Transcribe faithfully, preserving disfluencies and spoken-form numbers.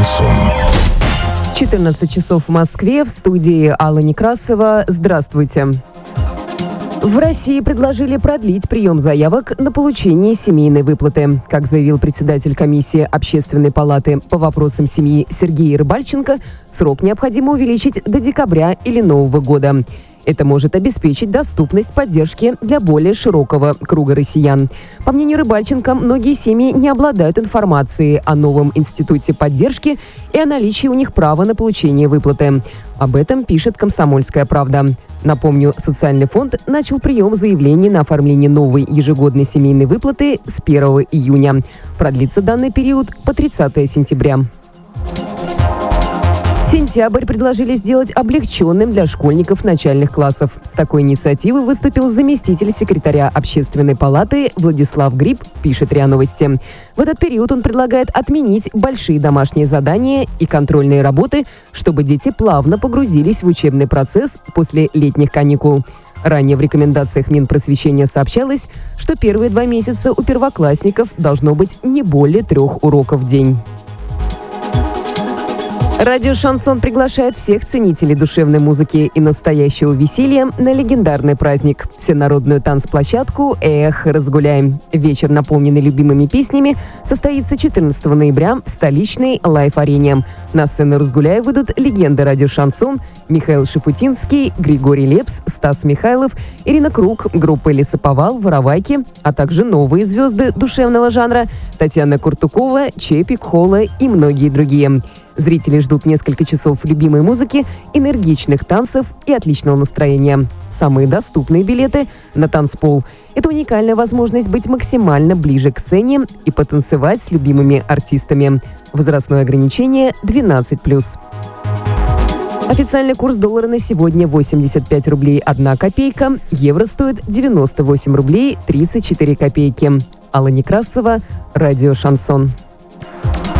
Шансон. четырнадцать часов в Москве, в студии Алла Некрасова. Здравствуйте. В России предложили продлить прием заявок на получение семейной выплаты. Как заявил председатель комиссии Общественной палаты по вопросам семьи Сергей Рыбальченко, срок необходимо увеличить до декабря или Нового года. Это может обеспечить доступность поддержки для более широкого круга россиян. По мнению Рыбальченко, многие семьи не обладают информацией о новом институте поддержки и о наличии у них права на получение выплаты. Об этом пишет «Комсомольская правда». Напомню, социальный фонд начал прием заявлений на оформление новой ежегодной семейной выплаты с первого июня. Продлится данный период по тридцатое сентября. Сентябрь предложили сделать облегченным для школьников начальных классов. С такой инициативой выступил заместитель секретаря Общественной палаты Владислав Гриб, пишет РИА Новости. В этот период он предлагает отменить большие домашние задания и контрольные работы, чтобы дети плавно погрузились в учебный процесс после летних каникул. Ранее в рекомендациях Минпросвещения сообщалось, что первые два месяца у первоклассников должно быть не более трех уроков в день. Радио «Шансон» приглашает всех ценителей душевной музыки и настоящего веселья на легендарный праздник – всенародную танцплощадку «Эх, разгуляем». Вечер, наполненный любимыми песнями, состоится четырнадцатого ноября в столичной Лайф-арене. На сцену «Разгуляй» выйдут легенды радио «Шансон» Михаил Шафутинский, Григорий Лепс, Стас Михайлов, Ирина Круг, группа «Лесоповал», «Воровайки», а также новые звезды душевного жанра Татьяна Куртукова, Чепик, Холла и многие другие. Зрители ждут несколько часов любимой музыки, энергичных танцев и отличного настроения. Самые доступные билеты на танцпол. Это уникальная возможность быть максимально ближе к сцене и потанцевать с любимыми артистами. Возрастное ограничение двенадцать плюс. Официальный курс доллара на сегодня восемьдесят пять рублей одна копейка, евро стоит девяносто восемь рублей тридцать четыре копейки. Алла Некрасова, радио «Шансон».